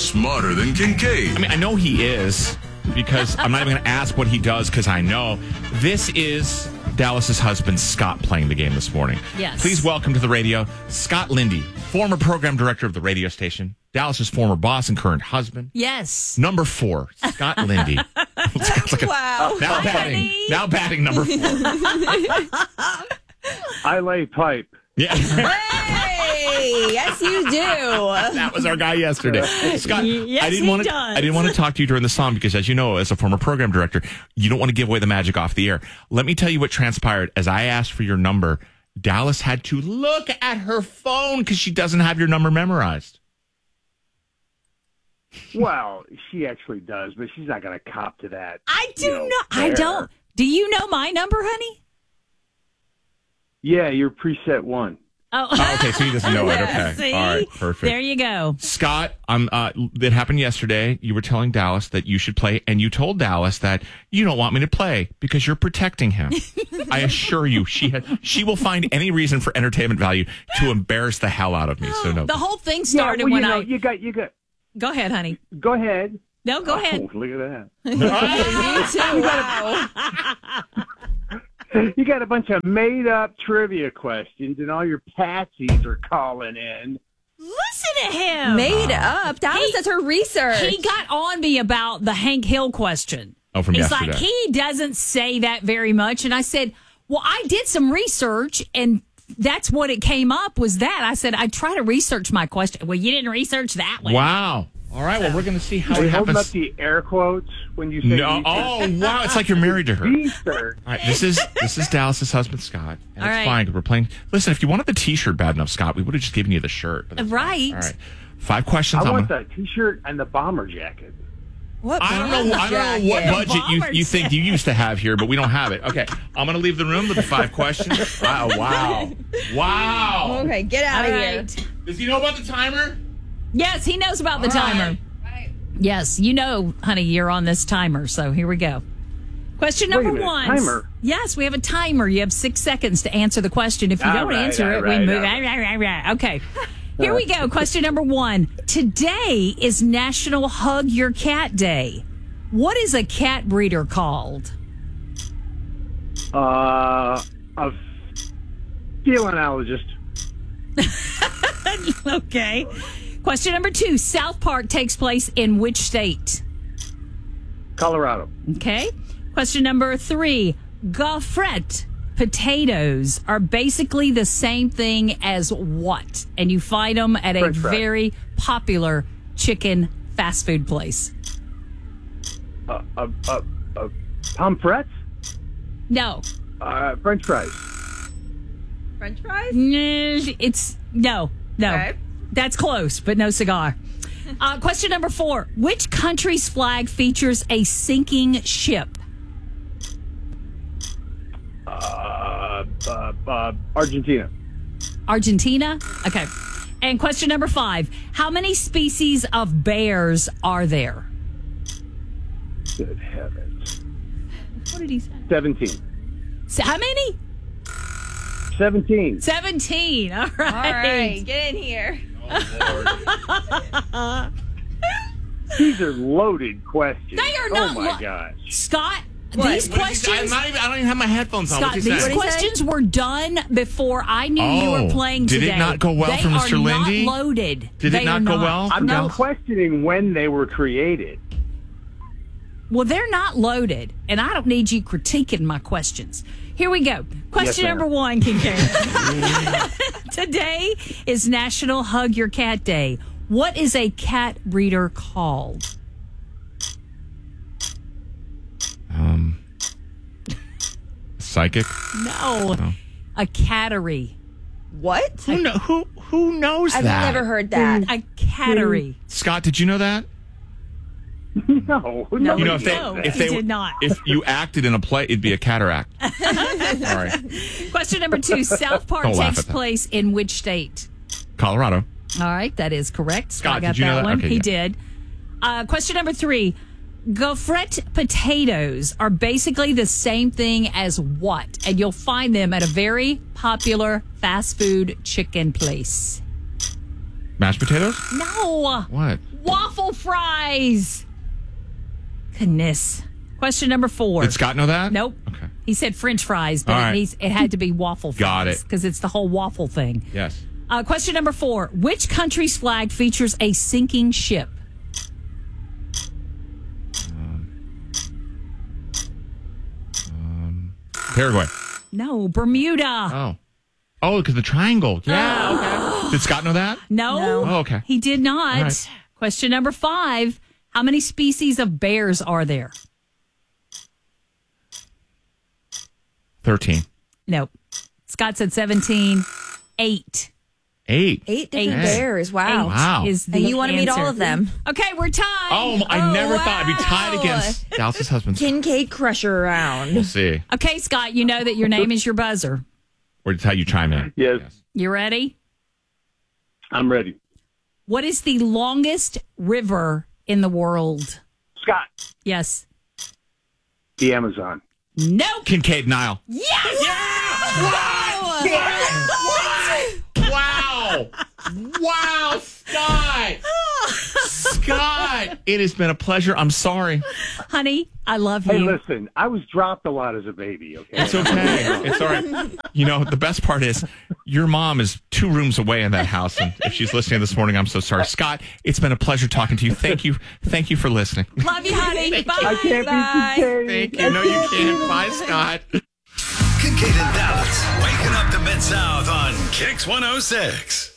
smarter than Kincaid. I mean, I know he is because I'm not even going to ask what he does because I know. This is Dallas's husband, Scott, playing the game this morning. Yes. Please welcome to the radio, Scott Lindy, former program director of the radio station, Dallas's former boss and current husband. Yes. Number 4, Scott Lindy. Wow. Now batting number 4. I lay pipe. Yeah. Hey, yes, you do. That was our guy yesterday. Scott, Yes, I didn't he want to talk to you during the song because, as you know, as a former program director, you don't want to give away the magic off the air. Let me tell you what transpired. As I asked for your number, Dallas had to look at her phone because she doesn't have your number memorized. Well, she actually does, but she's not going to cop to that. I do not. there. I don't. Do you know my number, honey? Yeah, you're preset 1. Oh, Okay, so he doesn't know it. Okay. See? All right, perfect. There you go. Scott, that happened yesterday. You were telling Dallas that you should play, and you told Dallas that you don't want me to play because you're protecting him. I assure you, she will find any reason for entertainment value to embarrass the hell out of me. So no. The whole thing started well, when you got. Go ahead, honey. Go ahead. No, go ahead. Oh, look at that. You too. Wow. You got a bunch of made-up trivia questions, and all your patsies are calling in. Listen to him. Made up. Dallas does her research. He got on me about the Hank Hill question. Oh, from He's yesterday. like, he doesn't say that very much. And I said, well, I did some research, and that's what it came up was that. I said, I try to research my question. Well, you didn't research that one. Wow. All right, well, we're going to see how Are it you holding up happens. the air quotes when you say No. research? Oh, wow. It's like you're married to her. Research. All right, this is Dallas's husband, Scott. And All it's right. fine because we're playing. Listen, if you wanted the T-shirt bad enough, Scott, we would have just given you the shirt. But that's fine. Right. All right. 5 questions. I want the T-shirt and the bomber jacket. What? I don't know what budget you think you used to have here, but we don't have it. Okay, I'm going to leave the room with the 5 questions. Wow. Okay, get out All of here. right. Does he know about the timer? Yes, he knows about the timer. Yes, you know, honey, you're on this timer. So here we go. Question Wait a number minute, 1. timer? Yes, we have a timer. You have 6 seconds to answer the question. If you All don't right, answer all it, we right, move. all right. Right. Okay. Here we go. Question number 1. Today is National Hug Your Cat Day. What is a cat breeder called? A felinologist. Okay. Question number 2. South Park takes place in which state? Colorado. Okay. Question number 3. Gaufrette potatoes are basically the same thing as what? And you find them at a French fries. very popular chicken fast food place. Pomfrets? No. French fries. French fries? It's no. Okay. That's close, but no cigar. Question number 4. Which country's flag features a sinking ship? Argentina. Argentina? Okay. And question number 5. How many species of bears are there? Good heavens. What did he say? 17. How many? 17. 17. All right. All right, get in here. These are loaded questions. They are not Oh, my lo- gosh. Scott, What? these questions... I don't even have my headphones on. Scott, What's he these saying? questions were done before I knew you were playing did today. it not go well They for Mr. are Lindy? not loaded. Did They it not are go well? I'm No. not questioning when they were created. Well, they're not loaded, and I don't need you critiquing my questions. Here we go. Question Yes, ma'am. number 1, Kincaid. Today is National Hug Your Cat Day. What is a cat breeder called? Psychic? No. A cattery. What? Who knows I've that? never heard that. A cattery. Scott, did you know that? No. No, You know, he did not. If you acted in a play, it'd be a cataract. All right. Question number 2. South Park Don't laugh takes at that. place in which state? Colorado. All right, that is correct. Scott, got did you know that? one. Okay, he yeah. did. Question number 3. Gaufrette potatoes are basically the same thing as what? And you'll find them at a very popular fast food chicken place. Mashed potatoes? No. What? Waffle fries. Goodness. Question number 4. Did Scott know that? Nope. Okay. He said French fries, but All right. it had to be waffle fries. Got it. Because it's the whole waffle thing. Yes. Question number 4. Which country's flag features a sinking ship? Paraguay. No, Bermuda. Oh, because the triangle. Yeah, okay. Did Scott know that? No. Oh, okay. He did not. All right. Question number 5. How many species of bears are there? 13. Nope. Scott said 17. 8. 8. 8 different Hey. bears. Wow. Wow. Is the And you want to meet all answer. of them. Okay, we're tied. Oh, I never wow. thought I'd be tied against Dallas's husband. Kincaid Crusher round. We'll see. Okay, Scott, you know that your name is your buzzer. Or just how you chime in. Yes, You ready? I'm ready. What is the longest river in the world? Scott, Yes. the Amazon. Nope. Kincaid Nile. Yes. Wow. Wow, Scott. Scott, it has been a pleasure. I'm sorry. Honey, I love Hey, you. listen, I was dropped a lot as a baby, okay? It's okay. It's all right. You know, the best part is your mom is 2 rooms away in that house. And if she's listening this morning, I'm so sorry. Scott, it's been a pleasure talking to you. Thank you. Thank you for listening. Love you, honey. Bye. I can't Bye. be Kincaid. Thank you. No, you can't. Bye, Scott. Kincaid and Dallas, waking up the Mid-South on Kix 106.